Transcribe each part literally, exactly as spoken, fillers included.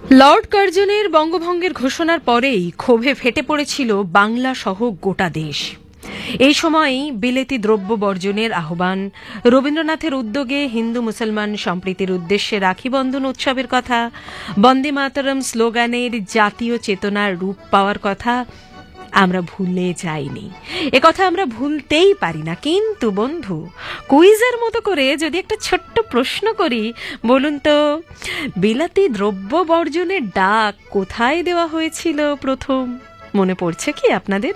Lord কার্জনের বঙ্গভঙ্গের ঘোষণার পরেই ক্ষোভে ফেটে পড়েছিল বাংলা সহ গোটা দেশ। এই সময়ই বিলেতি দ্রব্য বর্জনের আহ্বান, রবীন্দ্রনাথের উদ্যোগে হিন্দু মুসলমান সম্প্রীতির উদ্দেশ্যে রাখি বন্ধন উৎসবের কথা, বন্দে মাতরম স্লোগানের জাতীয় চেতনার রূপ পাওয়ার কথা আমরা ভুলে যাইনি। একথা আমরা ভুলতেই পারি না। কিন্তু বন্ধু, কুইজের মতো করে যদি একটা ছোট্ট প্রশ্ন করি, বলুন তো বিলাতি দ্রব্য বর্জনের ডাক কোথায় দেওয়া হয়েছিল প্রথম? মনে পড়ছে কি আপনাদের?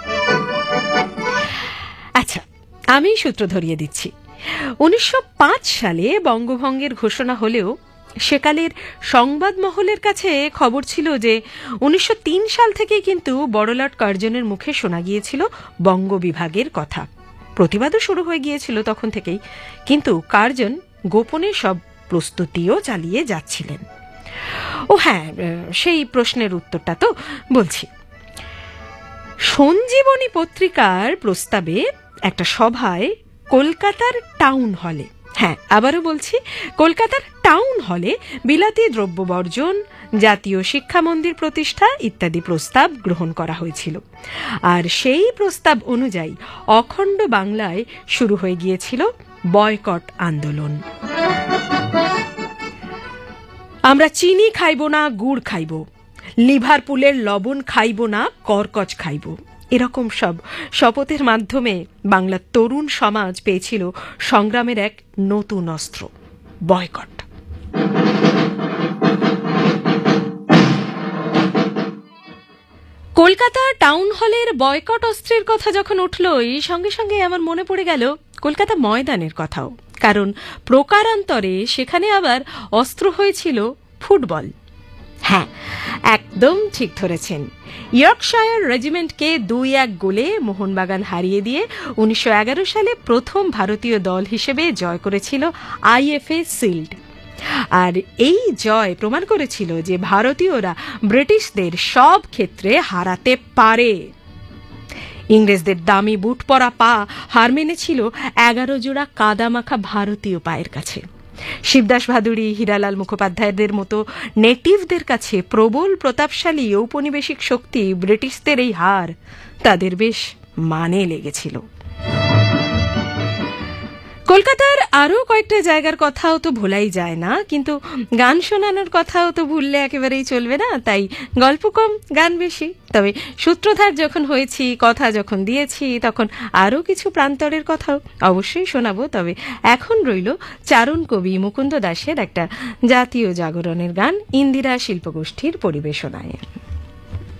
আচ্ছা, আমি সূত্র ধরিয়ে দিচ্ছি। উনিশশো পাঁচ সালে বঙ্গভঙ্গের ঘোষণা হলেও সেকালের সংবাদ মহলের কাছে খবর ছিল যে উনিশশো তিন সাল থেকেই কিন্তু বড়লাট কার্জনের মুখে শোনা গিয়েছিল বঙ্গ বিভাগের কথা। প্রতিবাদও শুরু হয়ে গিয়েছিল তখন থেকেই, কিন্তু কার্জন গোপনে সব প্রস্তুতিও চালিয়ে যাচ্ছিলেন। ও হ্যাঁ, সেই প্রশ্নের উত্তরটা তো বলছি। সঞ্জীবনী পত্রিকার প্রস্তাবে একটা সভায় কলকাতার টাউন হলে, হ্যাঁ আবারও বলছি, কলকাতার টাউন হলে বিলাতি দ্রব্য বর্জন, জাতীয় শিক্ষা মন্দির প্রতিষ্ঠা ইত্যাদি প্রস্তাব গ্রহণ করা হয়েছিল। আর সেই প্রস্তাব অনুযায়ী অখণ্ড বাংলায় শুরু হয়ে গিয়েছিল বয়কট আন্দোলন। আমরা চিনি খাইব না, গুড় খাইব, লিভারপুলের লবণ খাইব না, কর্কচ খাইব, এরকম সব শপথের মাধ্যমে বাংলার তরুণ সমাজ পেয়েছিল সংগ্রামের এক নতুন অস্ত্র, বয়কট। কলকাতা টাউন হলের বয়কট অস্ত্রের কথা যখন উঠলই, সঙ্গে সঙ্গে আমার মনে পড়ে গেল কলকাতা ময়দানের কথাও। কারণ প্রকারান্তরে সেখানে আবার অস্ত্র হয়েছিল ফুটবল। হ্যাঁ, একদম ঠিক ধরেছেন। ইয়র্কশায়ার রেজিমেন্টকে দুই এক গোলে মোহনবাগান হারিয়ে দিয়ে উনিশশো এগারো সালে প্রথম ভারতীয় দল হিসেবে জয় করেছিল আইএফএ শিল্ড। আর এই জয় প্রমাণ করেছিল যে ভারতীয়রা ব্রিটিশদের সব ক্ষেত্রে হারাতে পারে। ইংরেজদের দামি বুট পরা পা হার মেনেছিল এগারো জোড়া কাদামাখা ভারতীয় পায়ের কাছে। শিবদাস ভাদুড়ী, হীরালাল মুখোপাধ্যায়দের মতো নেটিভদের কাছে প্রবল প্রতাপশালী ঔপনিবেশিক শক্তি ব্রিটিশদের এই হার তাদের বেশ মানে লেগেছিল। কলকাতার আরও কয়েকটা জায়গার কথাও তো ভোলাই যায় না, কিন্তু গান শোনানোর কথাও তো ভুললে একেবারেই চলবে না। তাই গল্প কম, গান বেশি। তবে সূত্রধার যখন হয়েছি, কথা যখন দিয়েছি, তখন আরও কিছু প্রান্তরের কথাও অবশ্যই শোনাবো। তবে এখন রইল চারণ কবি মুকুন্দ দাসের একটা জাতীয় জাগরণের গান ইন্দিরা শিল্পগোষ্ঠীর পরিবেশনায়।